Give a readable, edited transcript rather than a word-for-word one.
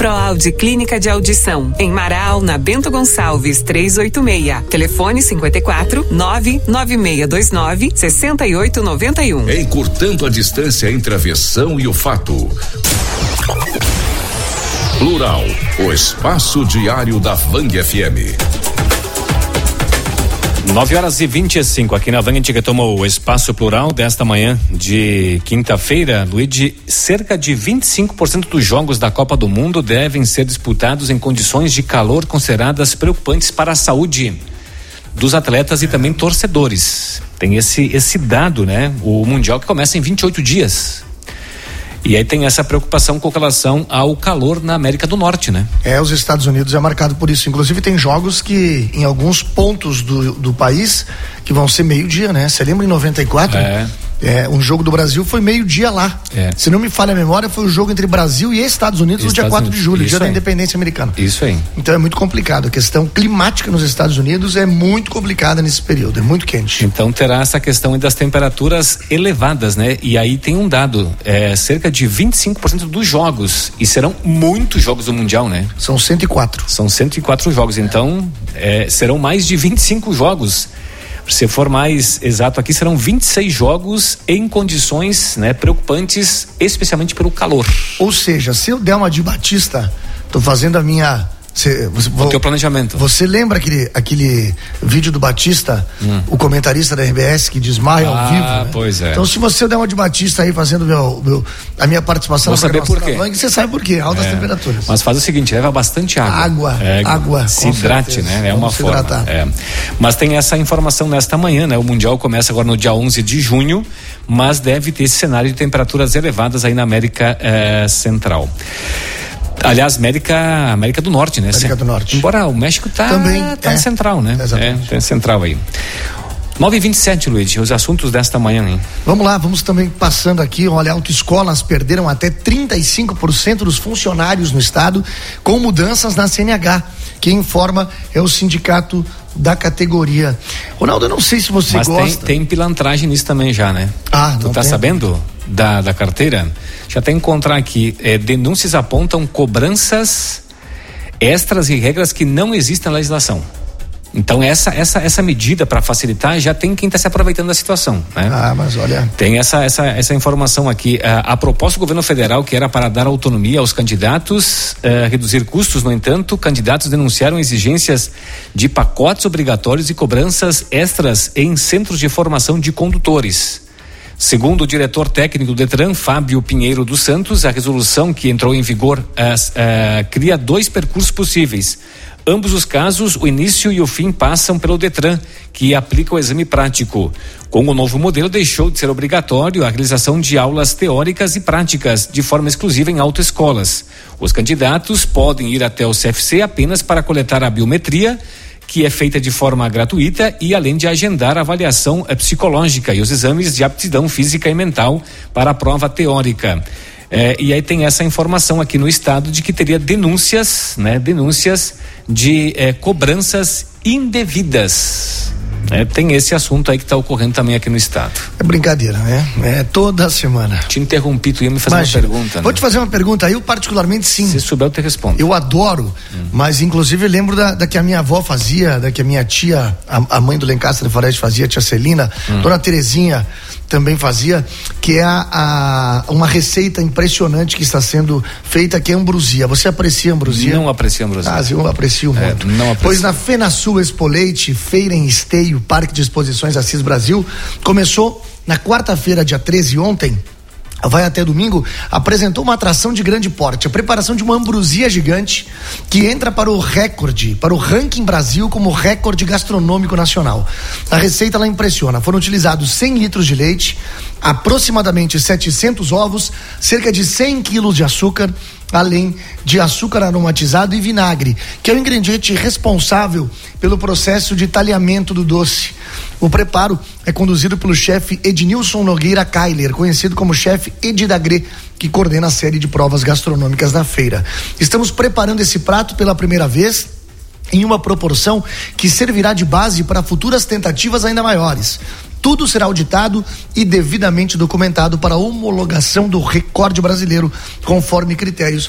ProAudi Clínica de Audição, em Marau, na Bento Gonçalves 386. Telefone 54 99629 6891. Encurtando a distância entre a versão e o fato. Plural, o espaço diário da Vang FM. 9h25 aqui na Vang, a gente retoma o espaço plural desta manhã de quinta-feira. Luigi, cerca de 25% dos jogos da Copa do Mundo devem ser disputados em condições de calor consideradas preocupantes para a saúde dos atletas e também torcedores. Tem esse dado, né? O Mundial que começa em 28 dias. E aí tem essa preocupação com relação ao calor na América do Norte, né? Os Estados Unidos é marcado por isso. Inclusive tem jogos que em alguns pontos do país que vão ser meio-dia, né? Você lembra em 94? Um jogo do Brasil foi meio-dia lá. Se não me falha a memória, foi o jogo entre Brasil e Estados Unidos no dia 4 de julho, dia da independência americana. Isso aí. Então é muito complicado. A questão climática nos Estados Unidos é muito complicada nesse período, é muito quente. Então terá essa questão das temperaturas elevadas, né? E aí tem um dado, cerca de 25% dos jogos, e serão muitos jogos do Mundial, né? São 104. São 104 jogos, então serão mais de 25 jogos. Se for mais exato aqui, serão 26 jogos em condições, né, preocupantes, especialmente pelo calor. Ou seja, se eu der uma de Batista, tô fazendo a minha... o teu planejamento. Você lembra aquele vídeo do Batista, o comentarista da RBS que desmaia ao vivo? Né? Pois é. Então, se você der uma de Batista aí fazendo a minha participação, vou saber por quê. Você sabe por quê, altas temperaturas. Mas faz o seguinte, leva bastante água. Água. Se hidrate, né? É uma forma. Mas tem essa informação nesta manhã, né? O Mundial começa agora no dia 11 de junho, mas deve ter esse cenário de temperaturas elevadas aí na América Central. Aliás, América do Norte, né? América do Norte. Embora o México tá no central, né? Exatamente. Tem central aí. 9h27, Luiz, os assuntos desta manhã, hein? Vamos lá, vamos também passando aqui. Olha, autoescolas perderam até 35% dos funcionários no estado com mudanças na CNH. Quem informa é o sindicato da categoria. Ronaldo, eu não sei se você gosta. Mas tem pilantragem nisso também já, né? Tu tá sabendo da carteira? Já até encontrar aqui, denúncias apontam cobranças extras e regras que não existem na legislação. Então essa medida para facilitar, já tem quem está se aproveitando da situação, né? Mas olha, tem essa informação aqui. A proposta do governo federal, que era para dar autonomia aos candidatos, reduzir custos, no entanto, candidatos denunciaram exigências de pacotes obrigatórios e cobranças extras em centros de formação de condutores. Segundo o diretor técnico do Detran, Fábio Pinheiro dos Santos, a resolução que entrou em vigor cria 2 percursos possíveis. Ambos os casos, o início e o fim passam pelo Detran, que aplica o exame prático. Com o novo modelo, deixou de ser obrigatório a realização de aulas teóricas e práticas de forma exclusiva em autoescolas. Os candidatos podem ir até o CFC apenas para coletar a biometria, que é feita de forma gratuita, e além de agendar a avaliação psicológica e os exames de aptidão física e mental para a prova teórica. E aí tem essa informação aqui no estado de que teria denúncias de cobranças indevidas. Tem esse assunto aí que está ocorrendo também aqui no estado. É brincadeira, né? Toda semana. Te interrompi, tu ia me fazer uma pergunta. Vou te fazer uma pergunta, eu particularmente sim. Se souber, eu te respondo. Eu adoro, mas inclusive lembro da que a minha avó fazia, da que a minha tia, a mãe do Lencastre Foreste fazia, a tia Celina, Dona Terezinha também fazia, que é uma receita impressionante que está sendo feita, que é ambrosia. Você aprecia ambrosia? Não aprecio ambrosia. Eu aprecio muito. Não aprecio. Pois na FenaSul Expo Leite, Feira em Esteio, Parque de Exposições Assis Brasil, começou na quarta-feira, dia 13, ontem, vai até domingo, apresentou uma atração de grande porte, a preparação de uma ambrosia gigante que entra para o recorde, para o ranking Brasil como recorde gastronômico nacional. A receita lá impressiona. Foram utilizados 100 litros de leite, aproximadamente 700 ovos, cerca de 100 quilos de açúcar, além de açúcar aromatizado e vinagre, que é o ingrediente responsável pelo processo de talhamento do doce. O preparo é conduzido pelo chefe Ednilson Nogueira Keiler, conhecido como chefe Edidagre, que coordena a série de provas gastronômicas da feira. Estamos preparando esse prato pela primeira vez em uma proporção que servirá de base para futuras tentativas ainda maiores. Tudo será auditado e devidamente documentado para homologação do recorde brasileiro, conforme critérios